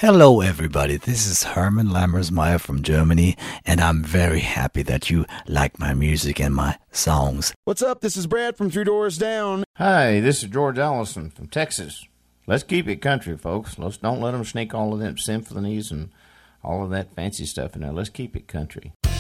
Hello, everybody. This is Herman Lammersmeyer from Germany, and I'm very happy that you like my music and my songs. What's up? This is Brad from Three Doors Down. Hi, this is George Allison from Texas. Let's keep it country, folks. Don't let them sneak all of them symphonies and all of that fancy stuff in there. Let's keep it country.